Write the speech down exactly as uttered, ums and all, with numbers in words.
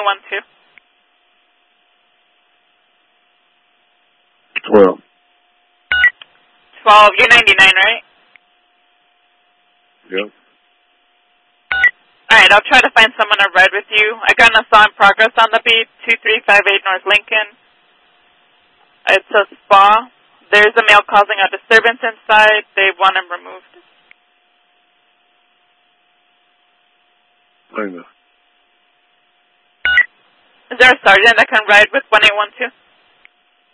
one two. twelve. twelve. You're ninety-nine, right? Yep. Alright, I'll try to find someone to ride with you. I got an assault in progress on the beat, two three five eight North Lincoln. It's a spa. There's a male causing a disturbance inside. They want him removed. I know. Is there a sergeant that can ride with one eight one two?